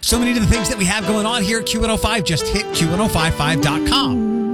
So many of the things that we have going on here at Q105. Just hit Q1055.com.